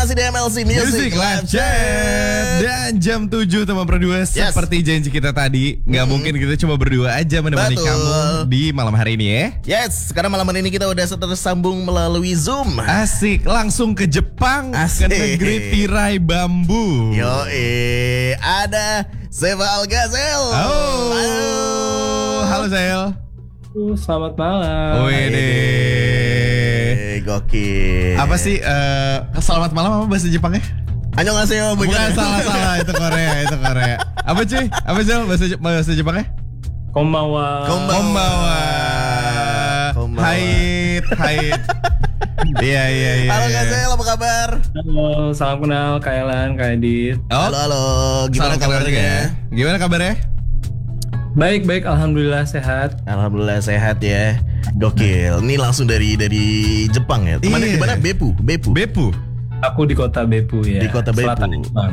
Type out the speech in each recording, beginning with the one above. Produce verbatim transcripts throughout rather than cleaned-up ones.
masih di M L C Music, Music Live Chat. Dan jam tujuh teman berdua, Yes. seperti janji kita tadi, nggak Hmm. mungkin kita cuma berdua aja menemani Betul. kamu di malam hari ini ya. Yes, sekarang malam ini kita udah tersambung melalui Zoom. Asik, langsung ke Jepang, Asik. ke negeri tirai bambu. Yo, eh, ada Seva Algazel. Oh, Halo. halo Sel. Uh, Selamat malam. Wede. Eh, gokil. Apa sih? eh, selamat malam apa bahasa Jepangnya? Annyeonghaseyo. Bukan, salah salah itu Korea, itu Korea. Apa cuy? Apa sih bahasa Je- bahasa Jepangnya? Konbanwa. Konbanwa. Konbanwa. Konbanwa. Hait, hait. Iya iya iya. Halo iya. Gazel, apa kabar? Halo, salam kenal Kak Elan, Kak Edit. Oh, Halo, halo. Gimana salam kenal juga kabarnya? ya? Gimana kabarnya? Baik, baik, alhamdulillah sehat. Alhamdulillah sehat ya. Gokil. Ini langsung dari dari Jepang ya. Kemana? Iya. Di mana? Beppu. Beppu. Beppu. Aku di kota Beppu ya. Di kota Beppu. Selatan Jepang.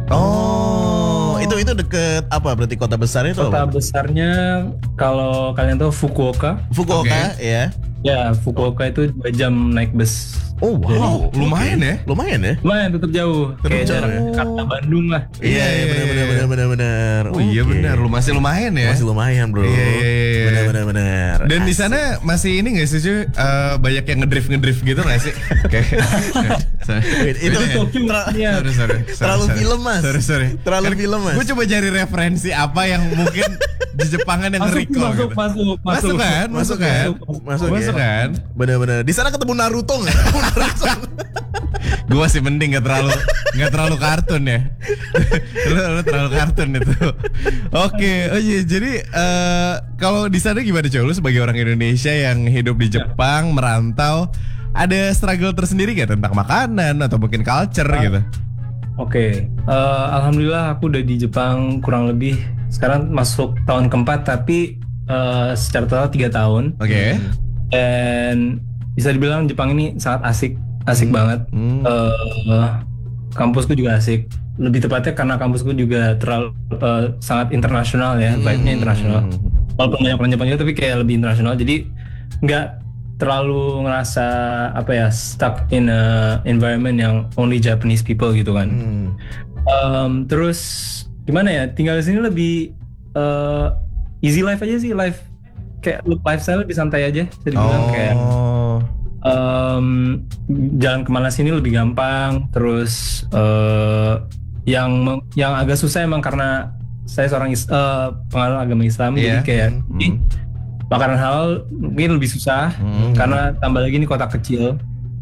Oh, itu itu deket apa? Berarti kota besarnya itu Kota apa? besarnya kalau kalian tahu Fukuoka. Fukuoka ya. Ya, Fukuoka itu dua jam naik bus. Oh wow, Jadi, lumayan Oke. ya. Lumayan ya. Lumayan, tetap jauh. Tetap Kayak jauh. jarak Jakarta Bandung lah. Iya, iya benar benar benar benar benar. Oh iya Oke. benar, lu masih lumayan ya. Masih lumayan, Bro. Iya, iya, iya. Benar benar benar. Dan di Asik. sana masih ini nggak sih cuy? Eh, banyak yang ngedrift ngedrift gitu nggak sih? Kayak Wait, itu Beda ya? Tokyo Tra- ya. Sorry, sorry, sorry, Terlalu sorry. film, Mas. Sorry, sorry. Terlalu film, Mas. Gue coba cari referensi apa yang mungkin di Jepangan yang Masuk, nge-recall masuk, gitu. masuk, masuk. Masuk kan? Masuk kan? Masuk, Masuk ya. kan? Benar-benar. Di sana ketemu Naruto nggak? Naruto. Gue masih mending gak terlalu nggak terlalu kartun ya. lu, lu terlalu kartun itu. Oke, oh iya jadi eh, kalau di sana gimana coy? Lu sebagai orang Indonesia yang hidup di Jepang, merantau, ada struggle tersendiri gak tentang makanan atau mungkin culture gitu? Oke, eh, alhamdulillah aku udah di Jepang kurang lebih sekarang masuk tahun keempat, tapi eh, secara total tiga tahun. Oke. Dan bisa dibilang Jepang ini sangat asik, asik banget. Hmm. Eh, kampusku juga asik. Lebih tepatnya karena kampusku juga terlalu eh, sangat internasional ya, vibe-nya internasional. Walaupun banyak orang Jepang juga, tapi kayak lebih internasional. Jadi nggak terlalu ngerasa apa ya stuck in a environment yang only Japanese people gitu kan. Hmm. Um, terus gimana ya, tinggal di sini lebih uh, easy life aja sih, life kayak lifestyle lebih santai aja, bisa dibilang kayak Oh. um, jalan kemana sini lebih gampang. Terus uh, yang meng- yang agak susah emang karena saya seorang is- uh, penganut agama Islam, Iya. jadi kayak Hmm. ini makanan halal mungkin lebih susah Hmm. karena tambah lagi ini kota kecil,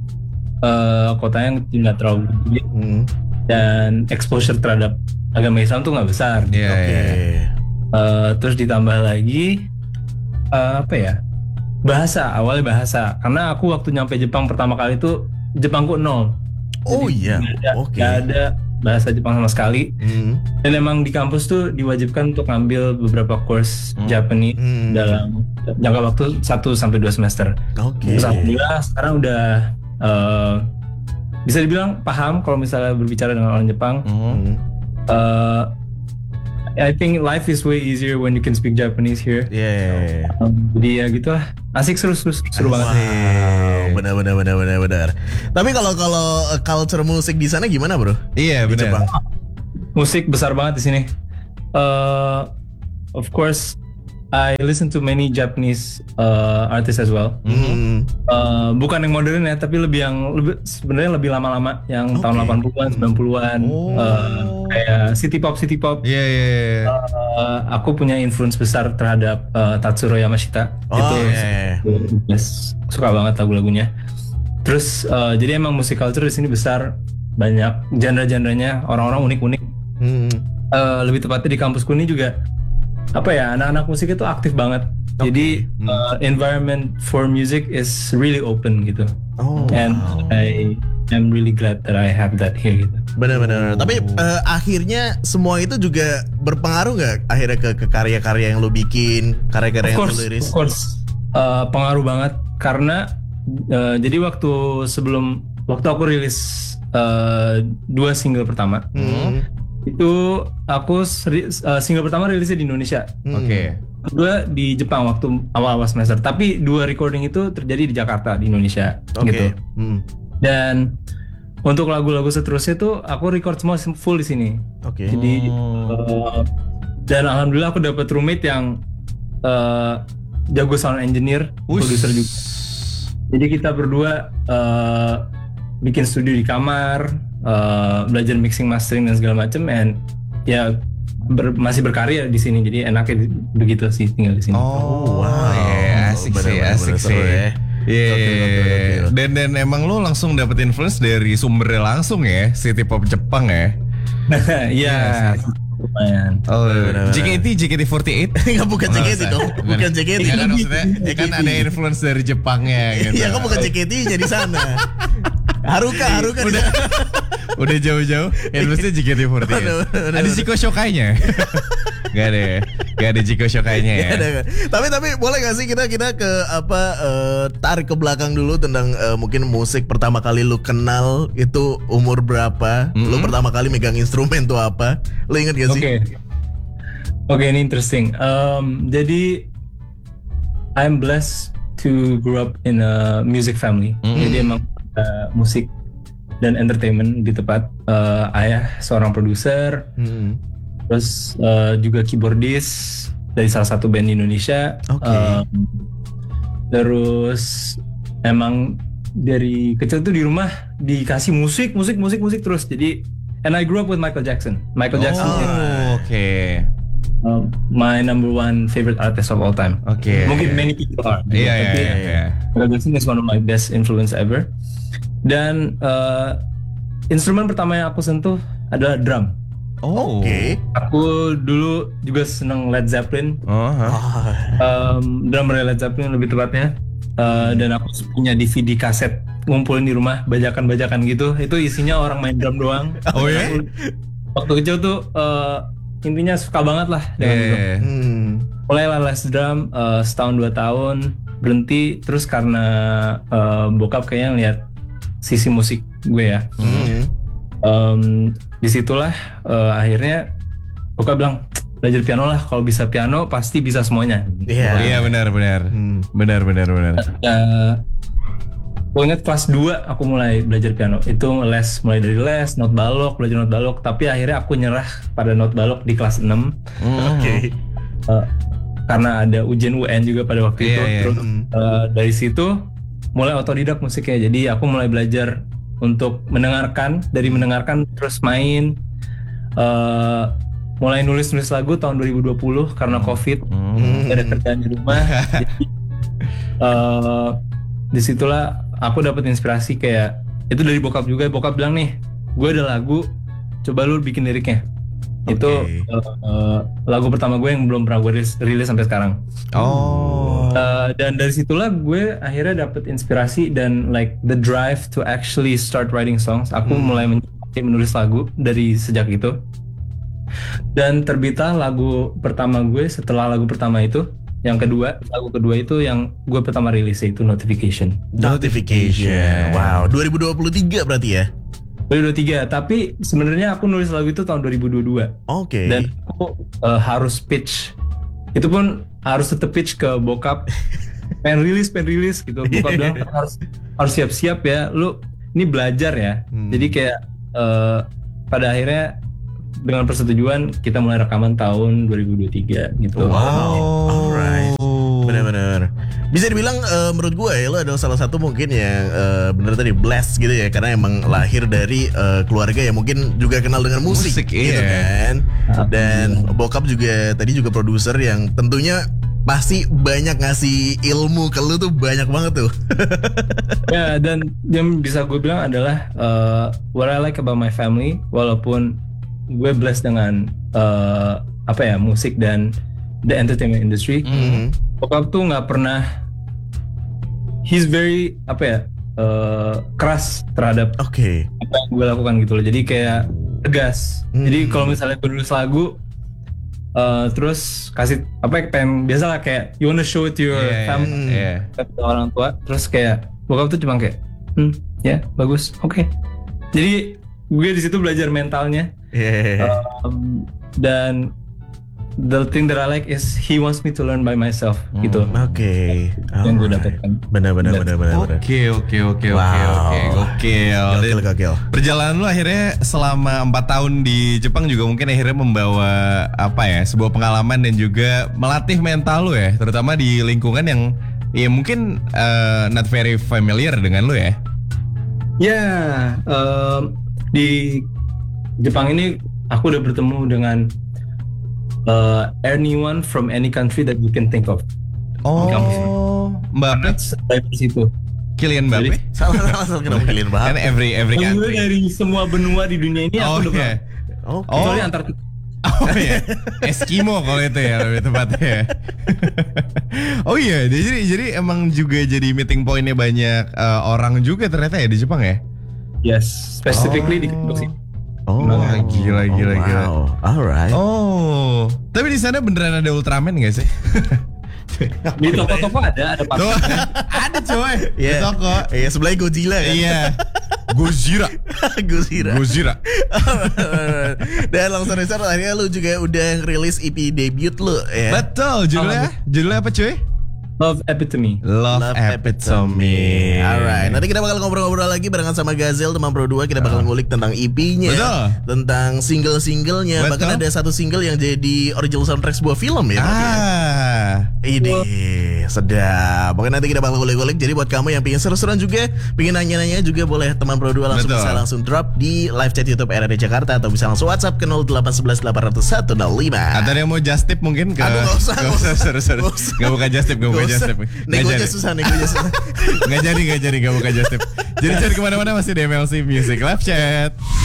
uh, kotanya nggak terlalu gede Hmm. dan exposure terhadap agama Islam tuh nggak besar. Iya. Oke. iya. Uh, terus ditambah lagi uh, apa ya, bahasa, awalnya bahasa, karena aku waktu nyampe Jepang pertama kali itu Jepangku nol. Oh Jadi iya. nggak ada, Oke. nggak ada bahasa Jepang sama sekali. Hmm. Dan emang di kampus tuh diwajibkan untuk ngambil beberapa course Hmm. Japanese Hmm. dalam jangka waktu satu sampai dua semester. Oke. Terus alhamdulillah sekarang udah uh, bisa dibilang paham kalau misalnya berbicara dengan orang Jepang. Hmm. Hmm. Uh, I think life is way easier when you can speak Japanese here. Yeah. Um, jadi ya gitu lah, asik, seru seru seru banget. Wow, benar benar benar benar benar. Tapi kalau kalau uh, culture musik di sana gimana, Bro? Iya Di Jepang. benar. Musik besar banget di sini. Uh, of course, I listen to many Japanese uh, artists as well. Hmm. Uh, bukan yang modern ya, tapi lebih yang lebih sebenarnya lebih lama-lama, yang Oke. tahun delapan puluhan, sembilan puluhan, Oh. uh, kayak city pop, city pop. Iya iya. iya. Uh, aku punya influence besar terhadap uh, Tatsuro Yamashita. Oh, itu iya, iya. yes, suka banget lagu-lagunya. Terus uh, jadi emang musik culture di sini besar, banyak genre-genrenya, orang-orang unik-unik. Hmm. Uh, lebih tepatnya di kampusku ini juga apa ya, anak-anak musik itu aktif banget. Oke. Jadi Hmm. uh, environment for music is really open gitu. Oh. And wow. I am really glad that I have that here gitu. Benar-benar. Tapi eh, akhirnya semua itu juga berpengaruh nggak akhirnya ke, ke karya-karya yang lo bikin, karya-karya Of yang course, lo liris? of course. Uh, pengaruh banget karena uh, jadi waktu sebelum waktu aku rilis uh, dua single pertama, Hmm. itu aku seri, uh, single pertama rilisnya di Indonesia. Hmm. Oke. Kedua di Jepang waktu awal-awal semester. Tapi dua recording itu terjadi di Jakarta, di Indonesia Oke. gitu. Hmm. Dan untuk lagu-lagu seterusnya tuh aku record semua full di sini. Oke. Jadi uh, dan alhamdulillah aku dapat roommate yang uh, jago sound engineer, produser juga. Jadi kita berdua uh, bikin studio di kamar, uh, belajar mixing, mastering dan segala macam, and ya ber, masih berkarya di sini. Jadi enaknya begitu sih tinggal di sini. Oh, wow, yeah, asik sih, asik sih. Iya, yeah. dan dan emang lo langsung dapet influence dari sumbernya langsung ya, city pop Jepang ya? Iya, lumayan. Oh, J K T, J K T empat delapan? Enggak, bukan J K T dong, bukan J K T. Iya kan maksudnya, ya kan ada influence dari Jepangnya gitu. Iya kan bukan J K T-nya di sana. Haruka, Haruka udah, udah jauh-jauh. Influence-nya J K T empat delapan. Ada Jiko Shokai-nya? Gak ada, gak ada Jiko Shokai-nya ya. Ada, tapi tapi boleh gak sih kita kita ke apa uh, tarik ke belakang dulu tentang uh, mungkin musik pertama kali lu kenal itu umur berapa? Mm-hmm. Lu pertama kali megang instrumen tuh apa? Lu inget gak sih? Oke, okay. Oke okay, ini interesting. Um, jadi I'm blessed to grow up in a music family. Mm-hmm. Jadi emang uh, musik dan entertainment di tempat. Uh, ayah seorang produser. Mm-hmm. Terus uh, juga keyboardist dari salah satu band di Indonesia. Okay. Um, terus emang dari kecil tuh di rumah dikasih musik, musik, musik, musik terus. Jadi, and I grew up with Michael Jackson. Michael oh, Jackson. Oke. Okay. Uh, my number one favorite artist of all time. Oke. Okay. Mungkin many people are. Iya iya iya. Michael Jackson is one of my best influence ever. Dan uh, instrumen pertama yang aku sentuh adalah drum. Oh, oke. Okay. Aku dulu juga seneng Led Zeppelin. Oh, huh? um, drummer Led Zeppelin lebih tepatnya. Uh, dan aku punya D V D kaset ngumpulin di rumah, bajakan-bajakan gitu. Itu isinya orang main drum doang. Oh ya? Yeah? Waktu kecil tuh uh, intinya suka banget lah dengan yeah. drum. Hmm. Mulai les drum uh, setahun dua tahun, berhenti terus karena uh, bokap kayaknya lihat sisi musik gue ya. Hmm. Um, disitulah uh, akhirnya bokap bilang belajar piano lah, kalau bisa piano pasti bisa semuanya. Iya yeah. yeah, benar benar hmm. benar benar benar. Uh, gue ingat kelas dua aku mulai belajar piano. Itu les mulai dari les not balok, belajar not balok. Tapi akhirnya aku nyerah pada not balok di kelas enam. Mm. Oke. Okay. Uh, karena ada ujian U N juga pada waktu yeah, itu. Yeah. Terus uh, dari situ mulai otodidak musiknya. Jadi aku mulai belajar untuk mendengarkan, dari mendengarkan terus main, uh, mulai nulis-nulis lagu tahun dua ribu dua puluh karena COVID, mm. ada kerjaan di rumah. Jadi, uh, disitulah aku dapat inspirasi kayak itu dari bokap juga. Bokap bilang nih, gue ada lagu, coba lu bikin liriknya. Okay. Itu uh, uh, lagu pertama gue yang belum pernah gue rilis, rilis sampai sekarang. Oh. Uh, dan dari situlah gue akhirnya dapat inspirasi dan like the drive to actually start writing songs. Aku hmm. mulai menulis lagu dari sejak itu. Dan terbitlah lagu pertama gue setelah lagu pertama itu. Yang kedua, lagu kedua itu yang gue pertama rilis itu Notification. Notification. Wow, dua ribu dua puluh tiga berarti ya? dua ribu dua puluh tiga, tapi sebenarnya aku nulis lagu itu tahun dua ribu dua puluh dua. Oke. Okay. Dan aku uh, harus pitch. Itu pun harus tetep pitch ke bokap. pengen rilis, pengen rilis gitu. Bokap bilang harus harus siap-siap ya. Lu ini belajar ya. Hmm. Jadi kayak uh, pada akhirnya dengan persetujuan kita mulai rekaman tahun dua ribu dua puluh tiga gitu. Wow. Alright. Benar-benar. Bisa dibilang uh, menurut gue ya lo adalah salah satu mungkin yang uh, bener tadi blessed gitu ya, karena emang lahir dari uh, keluarga yang mungkin juga kenal dengan musik, musik gitu iya. kan. Dan bokap juga tadi juga produser yang tentunya pasti banyak ngasih ilmu ke lu tuh, banyak banget tuh. Ya, dan yang bisa gue bilang adalah uh, what I like about my family, walaupun gue blessed dengan uh, apa ya musik dan the entertainment industry. Mm-hmm. Bokap tuh nggak pernah, he's very apa ya uh, keras terhadap okay. apa yang gue lakukan gitu loh. Jadi kayak tegas. Mm-hmm. Jadi kalau misalnya gue nulis lagu, uh, terus kasih apa pengen biasalah kayak you wanna show it to your yeah, family, yeah. ke orang tua. Terus kayak bokap tuh cuma kayak, hmm ya yeah, bagus, oke. Okay. Jadi gue di situ belajar mentalnya. Yeah. Um, dan the thing that I like is he wants me to learn by myself gitu. Oke. Yang gue Alright. dapatkan. Benar-benar benar-benar. Oke oke oke oke Wow. oke gokil. Gokil gokil. Perjalanan lu akhirnya selama empat tahun di Jepang juga mungkin akhirnya membawa apa ya sebuah pengalaman dan juga melatih mental lu ya, terutama di lingkungan yang ya mungkin uh, not very familiar dengan lu ya. Ya, em, di Jepang ini aku udah bertemu dengan uh, anyone from any country that you can think of. Oh, Mbappe, Dari situ. Kylian Mbappe. Salah salah salah kenapa kalian Kan bahas? every every Yang country. dari semua benua di dunia ini Oh aku udah iya. pernah. Oke. Oh. Kecuali Antartika. Oh iya, Eskimo kalau itu ya lebih tepatnya. Ya. Oh iya, jadi jadi emang juga jadi meeting pointnya banyak uh, orang juga ternyata ya di Jepang ya. Yes, specifically di kampus ini. Oh, Wah, gila, gila, oh, gila. wow. Alright. Oh, tapi di sana beneran ada Ultraman nggak sih? Di toko-toko ada, ada Tuh, pakai. ada coy di Iya. toko. Iya, sebelahnya Godzilla kan. Iya, Gojira, Godzilla. Gojira. Dan langsung besar akhirnya lu juga udah rilis E P debut lu ya. Betul, judulnya, judulnya apa cuy? Love Epitome. Love, Love Epitome. Alright, nanti kita bakal ngobrol-ngobrol lagi barengan sama Gazel teman Pro dua. Kita bakal ngulik tentang E P-nya, Betul. tentang single-singlenya. Betul. Bahkan ada satu single yang jadi original soundtrack sebuah film ya. Ah, Ini sedap. Pokoknya nanti kita bakal ngulik-ngulik. Jadi buat kamu yang pengen seru-seruan juga, pengen nanya-nanya juga, boleh teman Pro dua langsung Betul. bisa langsung drop di live chat YouTube R R D Jakarta atau bisa langsung WhatsApp ke nol delapan satu satu delapan nol satu nol lima. atau yang mau just tip mungkin ke? Aduh, nggak usah, Nggak nggak usah, usah. seru seru. Nggak usah. Nggak buka just tip, nggak buka Nggak just usah. tip. Nggak Negonya jadi. susah, negonya susah. Nggak jadi, nggak jadi, nggak buka just tip. Jadi cari kemana-mana masih di M L C Music Live Chat.